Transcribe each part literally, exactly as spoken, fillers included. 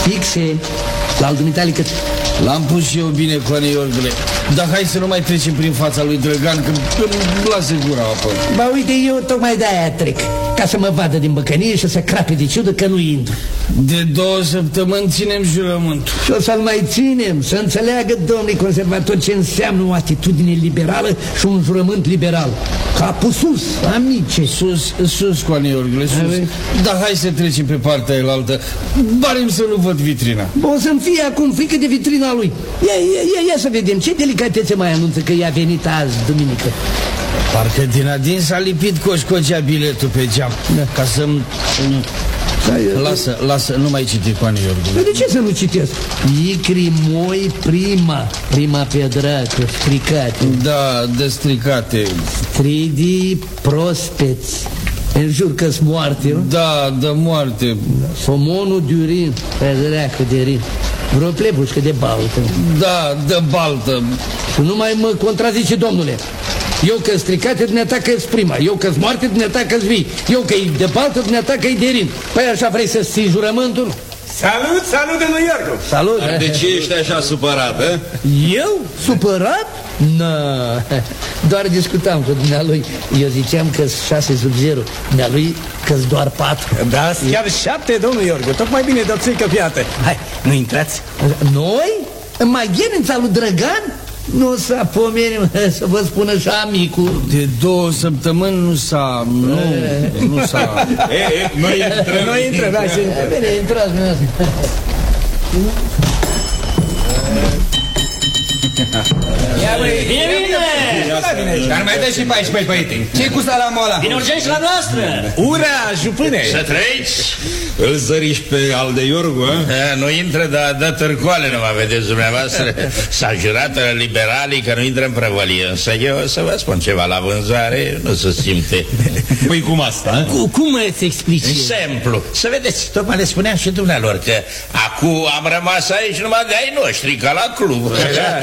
Fixe, la al dumitale cât? L-am pus și eu bine, Coane Iorgule. Dar hai să nu mai trecem prin fața lui Drăgan, că îmi lasă gura apă. Ba uite, eu tocmai de-aia trec, ca să mă vadă din băcănie și să crape de ciudă că nu intru. De două săptămâni ținem jurământul. Și o să-l mai ținem, să înțeleagă domnii conservatori ce înseamnă o atitudine liberală și un jurământ liberal. Capul sus, amice. Sus, sus, Coane Iorgule, sus. Dar hai să trecem pe partea elaltă. Barem să nu văd vitrina. O să-mi fie acum frică de vitrina lui. Ia, ia, ia, ia să vedem ce delicatețe mai anunță că i-a venit azi, duminică. Parcă din adin s-a lipit coșcocea biletul pe geam, da. Ca să-mi... Lasă, lasă, nu mai citi, Coane Iorgule. De ce să nu citesc? Icri moi prima, prima pe dracu, stricate. Da, de stricate. Stridi prospeți. În jur că-s moarte, nu? Da, de moarte. Somonul de urin, pe dracu de rin. Vreo plebușcă de baltă. Da, de baltă. Și nu mai mă contrazice, domnule. Eu că stricate, dumneata că-s prima. Eu că-s moarte, dumneata că-s vii. Eu că-i de baltă, dumneata că-i de rin. Păi așa vrei să ții jurământul? Salut, salut, domnul Iorgu. Salut. Dar de ce ești așa supărat, eh? Eu? Supărat? Nu, doar discutam cu dumnealui. Eu ziceam că-s șase sub zero, dumnealui că-s doar patru. Da, chiar șapte, domnul Iorgu. Tocmai bine de-o țuică piată. Hai, nu intrați? Noi? În maghierința lui Drăgan? Nu s-a pomenit, să vă spună și amicul. De două săptămâni nu s-a... Nu, nu s-a... E, e, noi intrăm. Noi intrăm, hai să intrăm. Bine, intrați, bine. Ia, băi, Bine, bine! dar mai dă și pe aici, băi, băiete. Ce-i cu sala moala? Din urgenți la noastră! Ura, jupâne! Să trăiți! Îl zăriși pe al de Iorgu, A, nu intră, dar dă târcoale, nu mă vedeți dumneavoastră. S-a jurat liberalii că nu intră în prăvălie. Însă eu o să vă spun ceva, la vânzare nu se simte. Păi cum asta? Cu, cum îți explici? Exemplu. Să vedeți, tocmai le spuneam și dumnealor că acum am rămas aici numai de ai noștri, ca la club.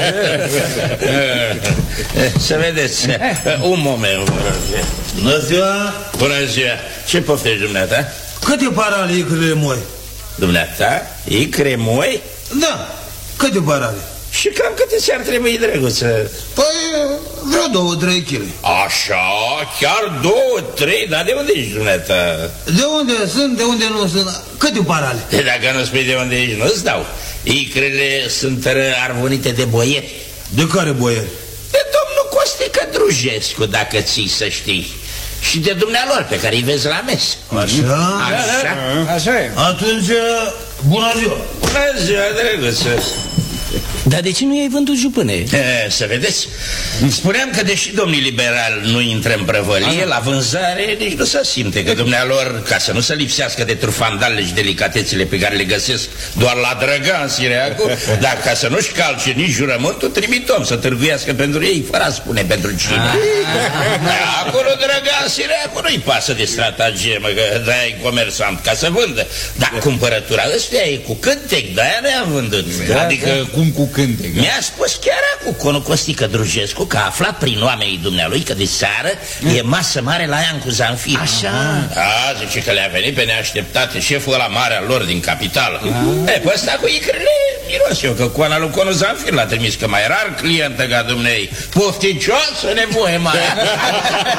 Să vedeți, un moment. Bună ziua! Bună ziua! Ce poftești dumneata? Câte parale icrele moi? Dumneata? Icre moi? Da, câte parale? Și cam câte ți-ar trebui, drăguță? Păi, vreo două, trei chile. Așa, chiar două, trei, dar de unde ești, dumneata? De unde sunt, de unde nu sunt? Câte parale? Dacă nu spui de unde ești, nu-ți dau. Icrele sunt arvunite de boieri. De care boieri? De domnul Costică Drujescu, dacă ții să știi. Și de dumnealor pe care îi vezi la mes. Așa? Așa? Așa e. Atunci, bună ziua! Bună ziua, drăguță. Dar de ce nu i-ai vândut jupâne? E, să vedeți, spuneam că deși domnii liberali nu intră în prăvălie, la vânzare nici nu se simte că dumnealor, ca să nu se lipsească de trufandalele și delicatețele pe care le găsesc doar la Drăgan Sireacu, dar ca să nu-și calce nici jurământul, trimitom să târguiască pentru ei, fără a spune pentru cine. Acolo Drăgan Sireacu nu-i pasă de stratagemă, că de-aia e comerțant, ca să vândă. Dar cumpărătura ăstea e cu cântec, de-aia ne-am vândut. Adică cum cu cântec? Mi-a spus chiar acum conul Costică Drujescu că a aflat prin oamenii dumnealui că de seară e masă mare la Iancu Zanfir. Așa. A, zice că le-a venit pe neașteptate șeful ăla mare al lor din capitală. E, pe ăsta cu icrele miros eu, că coana lui conul Zanfir l-a trimis, că mai rar clientă ca dumnei. Pofticioasă nevoie mare.